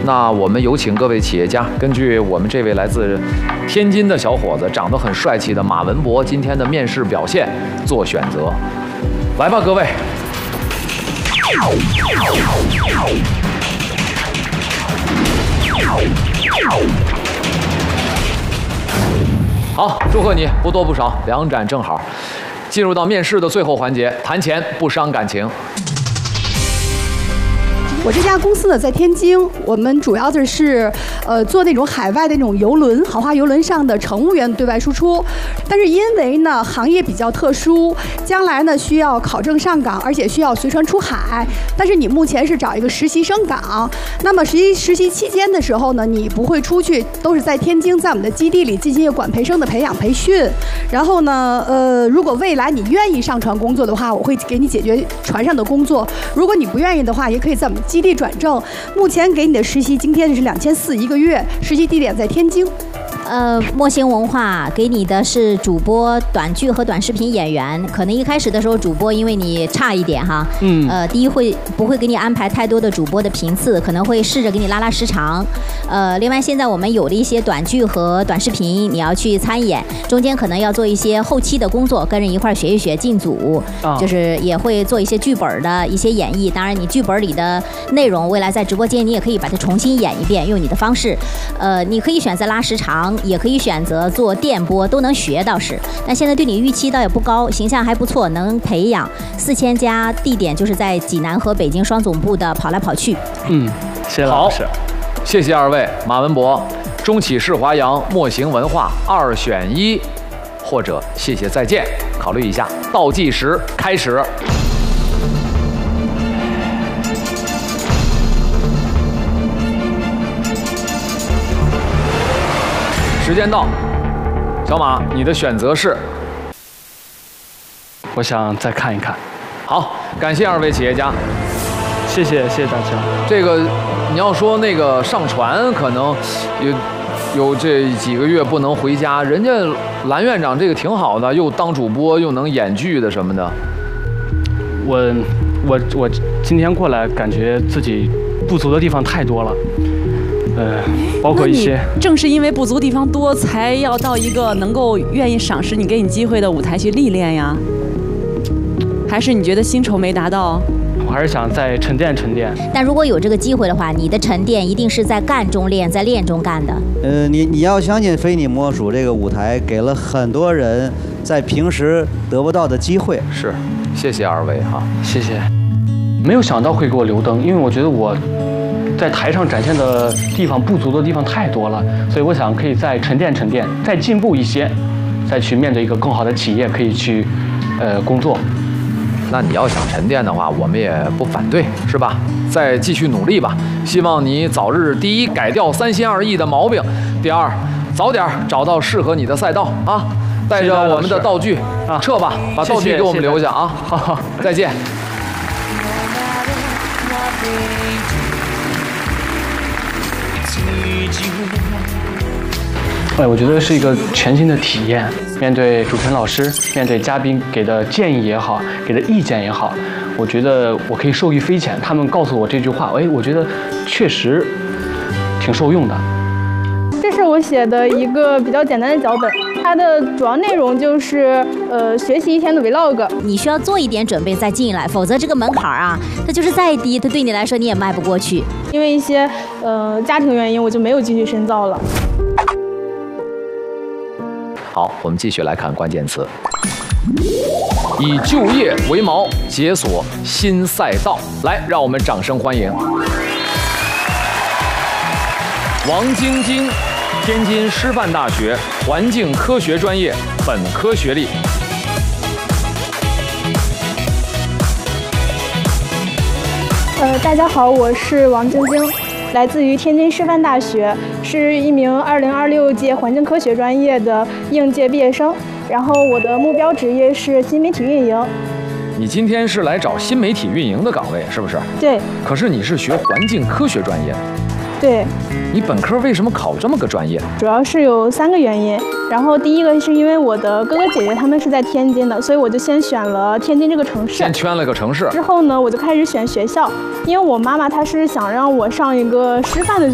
那我们有请各位企业家，根据我们这位来自天津的小伙子，长得很帅气的马文博今天的面试表现做选择。来吧，各位。好，祝贺你，不多不少，2盏正好。进入到面试的最后环节，谈钱不伤感情。 我这家公司呢在天津，我们主要的是做那种海外的那种邮轮、豪华邮轮上的乘务员对外输出。但是因为呢行业比较特殊，将来呢需要考证上岗，而且需要随船出海。但是你目前是找一个实习生岗，那么实习期间的时候呢，你不会出去，都是在天津，在我们的基地里进行一个管培生的培养培训。然后呢，如果未来你愿意上船工作的话，我会给你解决船上的工作。如果你不愿意的话，也可以在我们基地转正。目前给你的实习津贴是2400一个月，实习地点在天津。 墨星文化给你的是主播、短剧和短视频演员。可能一开始的时候，主播因为你差一点哈，第一不会给你安排太多的主播的频次，可能会试着给你拉时长。另外现在我们有了一些短剧和短视频，你要去参演，中间可能要做一些后期的工作，跟人一块学一学进组，就是也会做一些剧本的一些演绎。当然，你剧本里的内容，未来在直播间你也可以把它重新演一遍，用你的方式。你可以选择拉时长。也可以选择做电波，都能学倒是。但现在对你预期倒也不高，形象还不错，能培养。4000家地点就是在济南和北京双总部的跑来跑去。 谢谢老师。 好，谢谢2位，马文博、中企世华阳、墨星文化2选1，或者谢谢再见，考虑一下。倒计时开始。时间到，小马，你的选择是？ 我想再看一看。 好，感谢2位企业家， 谢谢大家。 这个你要说那个上传，可能有这几个月不能回家，人家蓝院长这个挺好的，又当主播又能演剧的什么的。 我今天过来，感觉自己不足的地方太多了。包括一些， 正是因为不足地方多，才要到一个能够愿意赏识你、给你机会的舞台去历练呀。还是你觉得薪酬没达到？ 我还是想再沉淀沉淀。 但如果有这个机会的话，你的沉淀一定是在干中练，在练中干的。 你要相信非你莫属这个舞台给了很多人在平时得不到的机会。 是，谢谢2位哈， 谢谢。没有想到会给我留灯，因为我觉得我在台上展现的地方不足的地方太多了，所以我想可以再沉淀沉淀，再进步一些，再去面对一个更好的企业，可以去工作。 那你要想沉淀的话，我们也不反对，是吧？再继续努力吧。希望你早日第一改掉3心2意的毛病，第2早点找到适合你的赛道啊！带着我们的道具撤吧，把道具给我们留下啊！好，再见。 我觉得是一个全新的体验。面对主持人老师，面对嘉宾给的建议也好，给的意见也好，我觉得我可以受益匪浅。他们告诉我这句话，我觉得确实挺受用的。 这是我写的一个比较简单的脚本，它的主要内容就是学习1天的 vlog。 你需要做一点准备再进来，否则这个门槛啊，它就是再低，它对你来说你也迈不过去。 因为一些家庭原因，我就没有继续深造了。 好，我们继续来看关键词。以就业为锚，解锁新赛道。来，让我们掌声欢迎王晶晶，天津师范大学环境科学专业本科学历。 大家好，我是王晶晶，来自于天津师范大学，是一名2026届环境科学专业的应届毕业生。然后我的目标职业是新媒体运营。 你今天是来找新媒体运营的岗位，是不是？ 对。 可是你是学环境科学专业的。 对。 你本科为什么考这么个专业？ 主要是有3个原因。然后第一个是因为我的哥哥姐姐他们是在天津的，所以我就先选了天津这个城市。 先圈了个城市。 之后呢，我就开始选学校，因为我妈妈她是想让我上一个师范的